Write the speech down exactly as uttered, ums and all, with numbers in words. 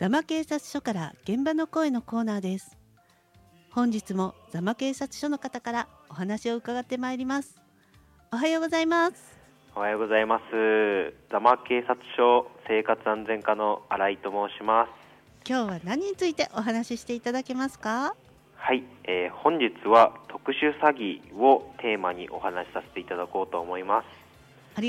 座間警察署から現場の声のコーナーです。本日も座間警察署の方からお話を伺ってまいります。おはようございます。 おはようございます。座間警察署生活安全課の新井と申します。 今日は何についてお話ししていただけますか？ はい、えー、本日は特殊詐欺をテーマにお話しさせていただこうと思います。